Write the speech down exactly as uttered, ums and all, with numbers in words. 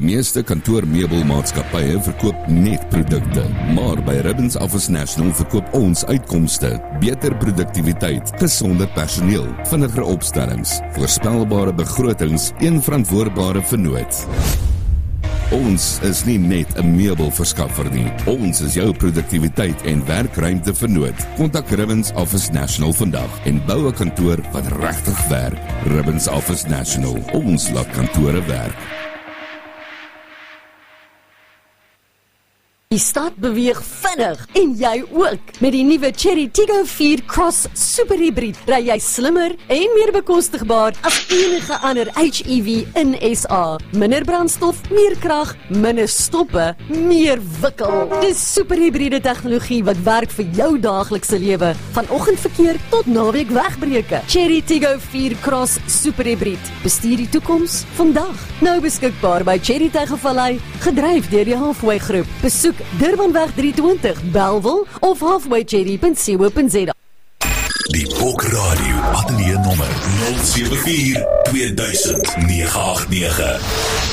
meeste kantoormeubelmaatskappye verkoop net produkte, maar by Ribbons Office National verkoop ons uitkomste, beter produktiwiteit, gesonder personeel, vinniger opstellings, voorspelbare begrotings, een verantwoordbare vennoot. Ons is nie net 'n meubelverskaffer nie. Ons is jou produktiwiteit en werkruimte vennoot. Kontak Ribbons Office National vandag en bou 'n kantoor wat regtig werk. Ribbons Office National. Ons laat kantore werk. Die stad beweeg vinnig en jy ook. Met die nuwe Chery Tiggo vier Cross Super Hybrid ry jy slimmer en meer bekostigbaar as enige ander H E V in S A. Minder brandstof, meer krag, minder stoppe, meer wikkel. Dis super hybride tegnologie wat werk vir jou daaglikse lewe, van oggendverkeer tot naweek wegbreuke. Chery Tiggo vier Cross Super Hybrid. Bestuur die toekoms vandag. Nou beskikbaar by Chery Tygervallei, gedryf deur die Halfway Groep. Besoek Durbanweg drie twintig, Bellville of halfway cherry punt co punt za. Die Bok Radio Ateljee nommer nul sewe vier twee duisend nege agt nege.